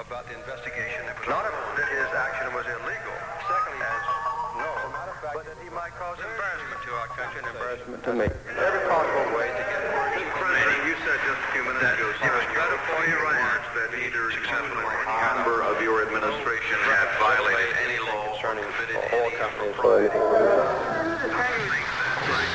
about the investigation that was not that his action was illegal. Secondly, but that he might cause embarrassment to our country and embarrassment to me. In every possible way to get word to President, you said just a few minutes ago, it was better for you right now that either member of your administration had violated any law concerning all company employees.